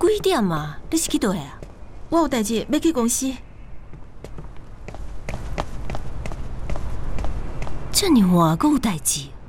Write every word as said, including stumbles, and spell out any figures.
几点啊？你是去倒啊？ 我有代志要去公司。 这么晚还有代志？